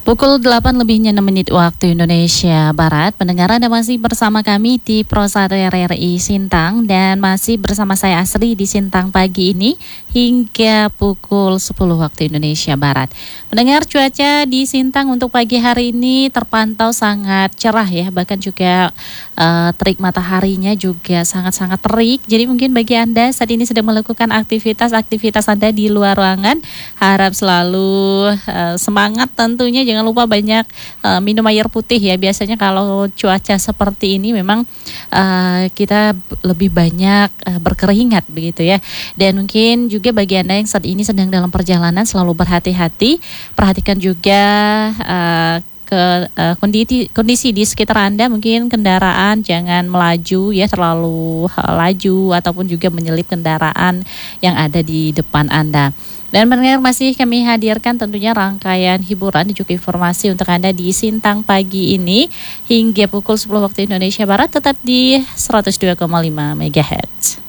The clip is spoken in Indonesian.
Pukul 8 lebihnya 6 menit waktu Indonesia Barat. Pendengar, Anda masih bersama kami di Prosat RRI Sintang dan masih bersama saya Asri di Sintang pagi ini hingga pukul 10 waktu Indonesia Barat. Pendengar, cuaca di Sintang untuk pagi hari ini terpantau sangat cerah ya, bahkan juga terik mataharinya juga sangat-sangat terik. Jadi mungkin bagi Anda saat ini sedang melakukan aktivitas Anda di luar ruangan, harap selalu semangat tentunya. Jangan lupa banyak minum air putih ya. Biasanya kalau cuaca seperti ini memang kita lebih banyak berkeringat begitu ya. Dan mungkin juga bagi Anda yang saat ini sedang dalam perjalanan selalu berhati-hati. Perhatikan juga kondisi di sekitar Anda, mungkin kendaraan jangan melaju ya, terlalu laju ataupun juga menyelip kendaraan yang ada di depan Anda. Dan pendengar, masih kami hadirkan tentunya rangkaian hiburan dan juga informasi untuk Anda di Sintang pagi ini hingga pukul 10 waktu Indonesia Barat, tetap di 102,5 MHz.